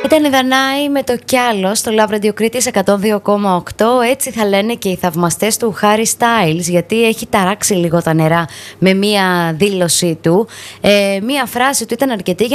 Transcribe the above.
Ήταν η Δανάη με το κι άλλο στο Love Radio Κρήτης 102,8. Έτσι θα λένε και οι θαυμαστές του Harry Styles, γιατί έχει ταράξει λίγο τα νερά με μία δήλωσή του. Μία φράση του ήταν αρκετή